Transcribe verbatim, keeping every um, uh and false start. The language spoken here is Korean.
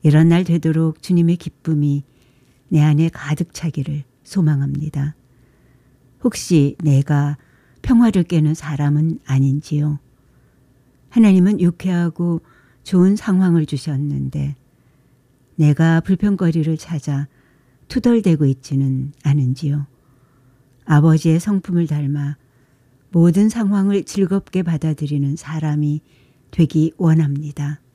이런 날 되도록 주님의 기쁨이 내 안에 가득 차기를 소망합니다. 혹시 내가 평화를 깨는 사람은 아닌지요? 하나님은 유쾌하고 좋은 상황을 주셨는데 내가 불평거리를 찾아 투덜대고 있지는 않은지요? 아버지의 성품을 닮아 모든 상황을 즐겁게 받아들이는 사람이 되기 원합니다.